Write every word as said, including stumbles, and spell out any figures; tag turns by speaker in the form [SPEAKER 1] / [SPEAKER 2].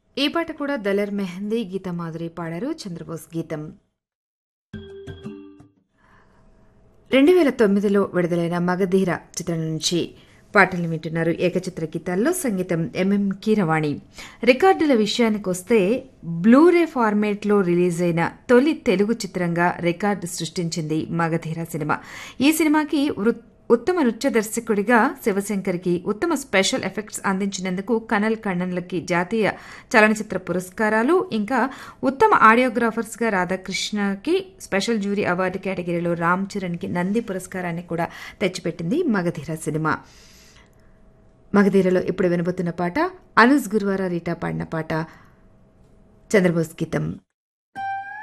[SPEAKER 1] ఈ పాట కూడా దలర్ మెహందీ, గీతా మాధురి పాడారు. చంద్రబోస్ గీతం. రెండు వేల తొమ్మిదిలో విడుదలైన మగధీర చిత్రం నుంచి పాటలు వింటున్నారు. ఏకచిత్ర గీతాల్లో సంగీతం ఎంఎం కీరవాణి. రికార్డుల విషయానికొస్తే బ్లూరే ఫార్మేట్లో రిలీజ్ అయిన తొలి తెలుగు చిత్రంగా రికార్డు సృష్టించింది మగధీర సినిమా. ఈ సినిమాకి ఉత్తమ నృత్య దర్శకుడిగా శివశంకర్కి, ఉత్తమ స్పెషల్ ఎఫెక్ట్స్ అందించినందుకు కనల్ కన్నన్లకి జాతీయ చలనచిత్ర పురస్కారాలు, ఇంకా ఉత్తమ ఆడియోగ్రాఫర్స్గా రాధాకృష్ణకి స్పెషల్ జ్యూరీ అవార్డు కేటగిరీలో రామ్ చరణ్కి నంది పురస్కారాన్ని కూడా తెచ్చిపెట్టింది మగధీర సినిమా. మగధీరలో ఇప్పుడు వినబోతున్న పాట అనుజ్ గురువార రీటా పాడిన పాట, చంద్రబోస్ గీతం.